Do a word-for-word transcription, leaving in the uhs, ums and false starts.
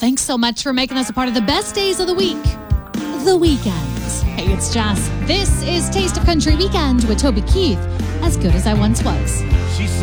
thanks so much for making us a part of the best days of the week, the weekends. Hey, it's Jess. This is Taste of Country Weekend with Toby Keith, as good as I once was. She said